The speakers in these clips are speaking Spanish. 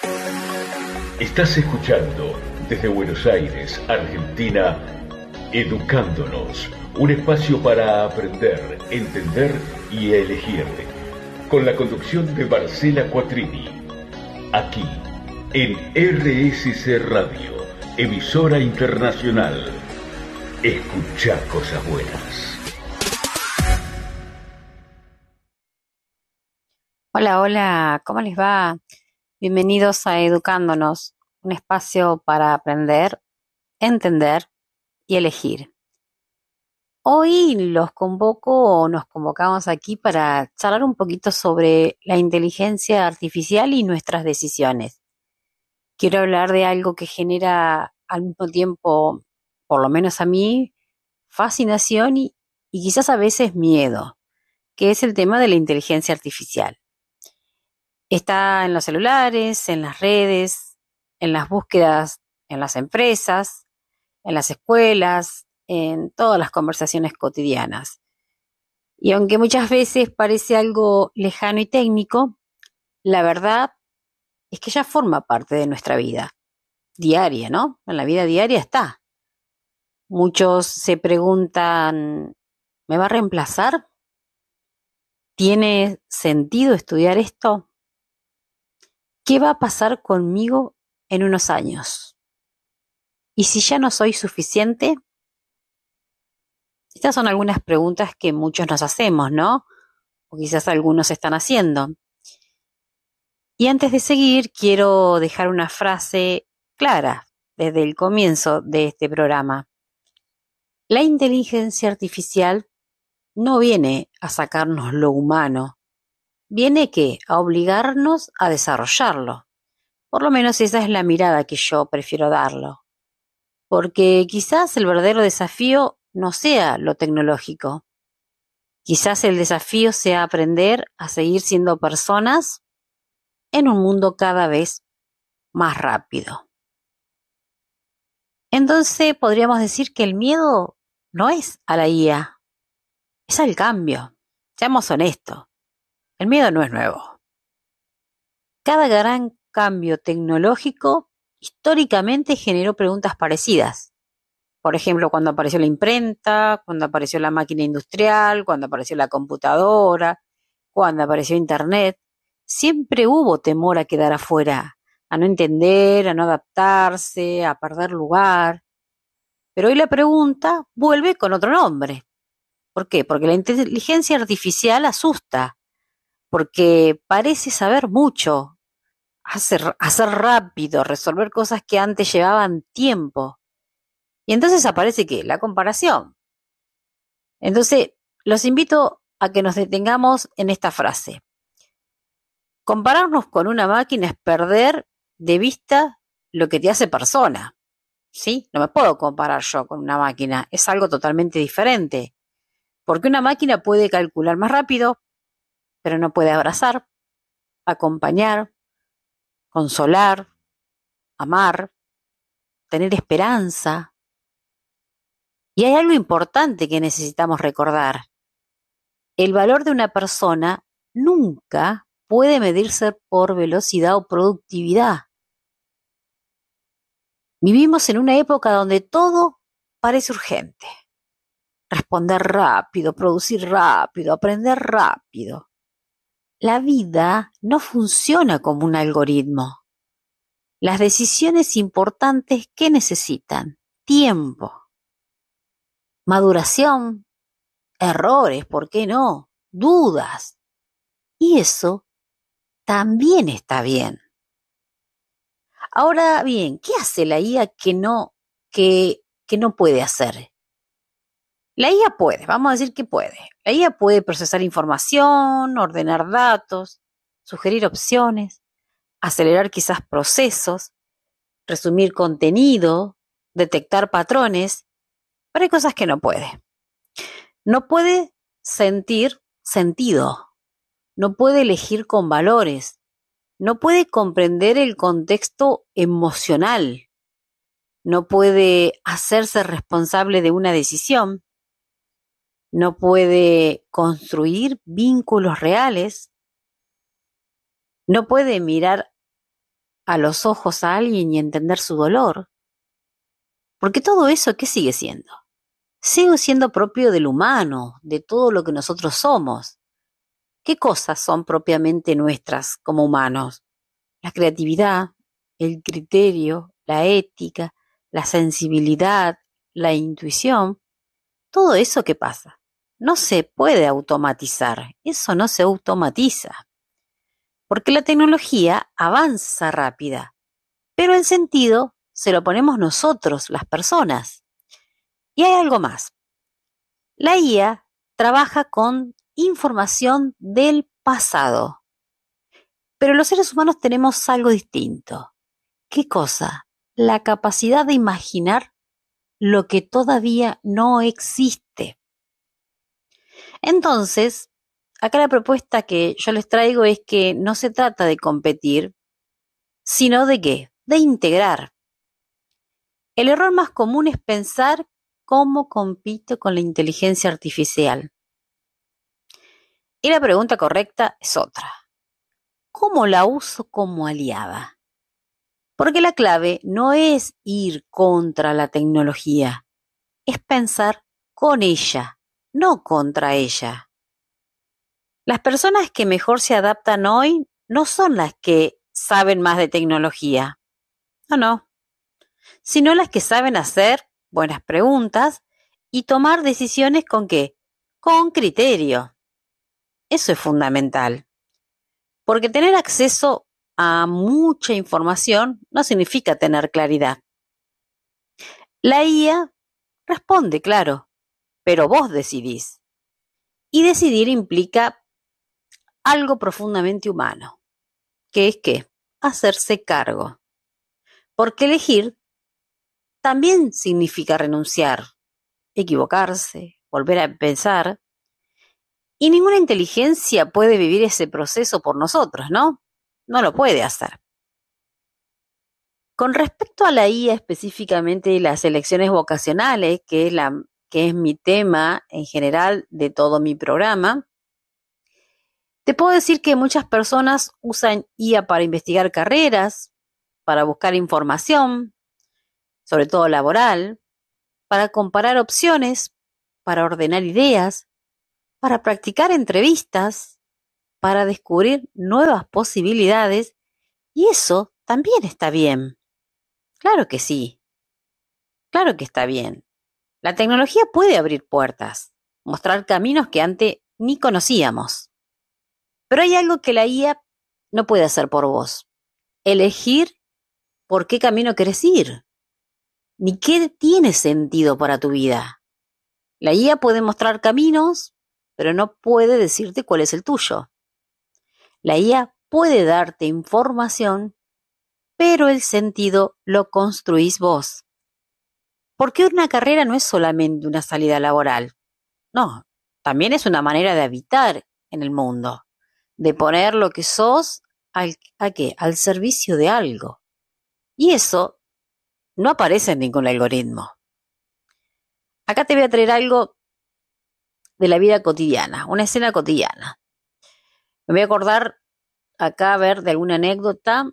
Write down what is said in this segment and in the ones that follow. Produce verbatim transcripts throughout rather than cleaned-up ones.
Estás escuchando desde Buenos Aires, Argentina, Educándonos, un espacio para aprender, entender y elegir, con la conducción de Marcela Quattrini, aquí en R S C Radio, emisora internacional. Escuchá cosas buenas. Hola, hola, ¿cómo les va? Bienvenidos a Educándonos, un espacio para aprender, entender y elegir. Hoy los convoco o nos convocamos aquí para charlar un poquito sobre la inteligencia artificial y nuestras decisiones. Quiero hablar de algo que genera al mismo tiempo, por lo menos a mí, fascinación y, y quizás a veces miedo, que es el tema de la inteligencia artificial. Está en los celulares, en las redes, en las búsquedas en las empresas, en las escuelas, en todas las conversaciones cotidianas. Y aunque muchas veces parece algo lejano y técnico, la verdad es que ya forma parte de nuestra vida diaria, ¿no? En la vida diaria está. Muchos se preguntan, ¿me va a reemplazar? ¿Tiene sentido estudiar esto? ¿Qué va a pasar conmigo en unos años? ¿Y si ya no soy suficiente? Estas son algunas preguntas que muchos nos hacemos, ¿no? O quizás algunos están haciendo. Y antes de seguir, quiero dejar una frase clara desde el comienzo de este programa. La inteligencia artificial no viene a sacarnos lo humano, viene ¿qué? A obligarnos a desarrollarlo. Por lo menos esa es la mirada que yo prefiero darlo. Porque quizás el verdadero desafío no sea lo tecnológico. Quizás el desafío sea aprender a seguir siendo personas en un mundo cada vez más rápido. Entonces podríamos decir que el miedo no es a la I A, es al cambio. Seamos honestos, el miedo no es nuevo. Cada gran cambio tecnológico históricamente generó preguntas parecidas. Por ejemplo, cuando apareció la imprenta, cuando apareció la máquina industrial, cuando apareció la computadora, cuando apareció Internet, siempre hubo temor a quedar afuera, a no entender, a no adaptarse, a perder lugar. Pero hoy la pregunta vuelve con otro nombre. ¿Por qué? Porque la inteligencia artificial asusta, porque parece saber mucho, hacer, hacer rápido, resolver cosas que antes llevaban tiempo. Y entonces aparece ¿qué? La comparación. Entonces, los invito a que nos detengamos en esta frase. Compararnos con una máquina es perder de vista lo que te hace persona. ¿Sí? No me puedo comparar yo con una máquina, es algo totalmente diferente. Porque una máquina puede calcular más rápido, pero no puede abrazar, acompañar, consolar, amar, tener esperanza. Y hay algo importante que necesitamos recordar. El valor de una persona nunca puede medirse por velocidad o productividad. Vivimos en una época donde todo parece urgente. Responder rápido, producir rápido, aprender rápido. La vida no funciona como un algoritmo. Las decisiones importantes, ¿qué necesitan? Tiempo, maduración, errores, ¿por qué no? Dudas. Y eso también está bien. Ahora bien, ¿qué hace la I A que no, que, que no puede hacer? La I A puede, vamos a decir que puede. La I A puede procesar información, ordenar datos, sugerir opciones, acelerar quizás procesos, resumir contenido, detectar patrones, pero hay cosas que no puede. No puede sentir sentido, no puede elegir con valores, no puede comprender el contexto emocional, no puede hacerse responsable de una decisión, no puede construir vínculos reales, no puede mirar a los ojos a alguien y entender su dolor. Porque todo eso, ¿qué sigue siendo? Sigue siendo propio del humano, de todo lo que nosotros somos. ¿Qué cosas son propiamente nuestras como humanos? La creatividad, el criterio, la ética, la sensibilidad, la intuición. Todo eso, ¿qué pasa? No se puede automatizar, eso no se automatiza. Porque la tecnología avanza rápida, pero el sentido se lo ponemos nosotros, las personas. Y hay algo más. La I A trabaja con información del pasado, pero los seres humanos tenemos algo distinto. ¿Qué cosa? La capacidad de imaginar lo que todavía no existe. Entonces, acá la propuesta que yo les traigo es que no se trata de competir, sino de ¿qué? De integrar. El error más común es pensar cómo compito con la inteligencia artificial. Y la pregunta correcta es otra. ¿Cómo la uso como aliada? Porque la clave no es ir contra la tecnología, es pensar con ella, no contra ella. Las personas que mejor se adaptan hoy no son las que saben más de tecnología, no, no, sino las que saben hacer buenas preguntas y tomar decisiones con ¿qué? Con criterio. Eso es fundamental, porque tener acceso a mucha información no significa tener claridad. La I A responde, claro, pero vos decidís. Y decidir implica algo profundamente humano, que es ¿qué? Hacerse cargo. Porque elegir también significa renunciar, equivocarse, volver a pensar. Y ninguna inteligencia puede vivir ese proceso por nosotros, ¿no? No lo puede hacer. Con respecto a la I A específicamente y las elecciones vocacionales, que es, la, que es mi tema en general de todo mi programa, te puedo decir que muchas personas usan I A para investigar carreras, para buscar información, sobre todo laboral, para comparar opciones, para ordenar ideas, para practicar entrevistas, para descubrir nuevas posibilidades, y eso también está bien. Claro que sí, claro que está bien. La tecnología puede abrir puertas, mostrar caminos que antes ni conocíamos. Pero hay algo que la I A no puede hacer por vos. Elegir por qué camino querés ir, ni qué tiene sentido para tu vida. La I A puede mostrar caminos, pero no puede decirte cuál es el tuyo. La I A puede darte información, pero el sentido lo construís vos. Porque una carrera no es solamente una salida laboral. No, también es una manera de habitar en el mundo, de poner lo que sos al, ¿a qué? Al servicio de algo. Y eso no aparece en ningún algoritmo. Acá te voy a traer algo de la vida cotidiana, una escena cotidiana. Me voy a acordar acá, a ver, de alguna anécdota.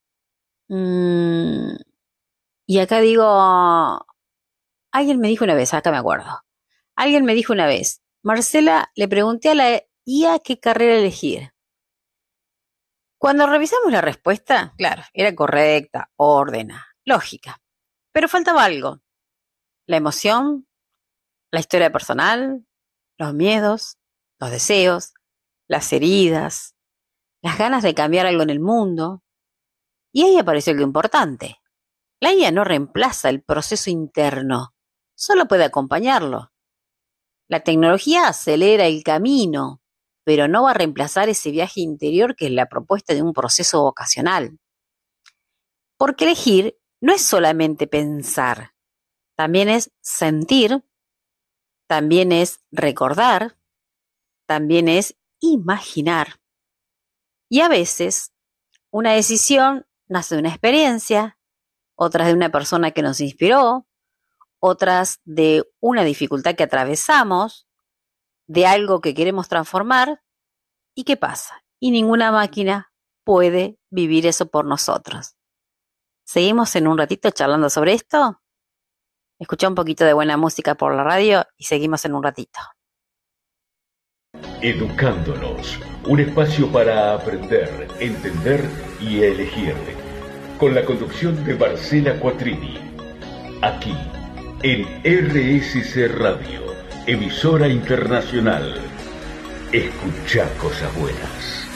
Mm, y acá digo, alguien me dijo una vez, acá me acuerdo. Alguien me dijo una vez, Marcela, le pregunté a la I A qué carrera elegir. Cuando revisamos la respuesta, claro, era correcta, ordena, lógica. Pero faltaba algo. La emoción, la historia personal, los miedos, los deseos, las heridas, las ganas de cambiar algo en el mundo. Y ahí apareció algo importante. La I A no reemplaza el proceso interno, solo puede acompañarlo. La tecnología acelera el camino, pero no va a reemplazar ese viaje interior que es la propuesta de un proceso vocacional. Porque elegir no es solamente pensar, también es sentir, también es recordar, también es imaginar. Y a veces una decisión nace de una experiencia, otras de una persona que nos inspiró, otras de una dificultad que atravesamos, de algo que queremos transformar. ¿Y qué pasa? Y ninguna máquina puede vivir eso por nosotros. ¿Seguimos en un ratito charlando sobre esto? Escucha un poquito de buena música por la radio y seguimos en un ratito. Educándonos, un espacio para aprender, entender y elegir. Con la conducción de Marcela Quattrini. Aquí, en R S C Radio, emisora internacional. Escuchá cosas buenas.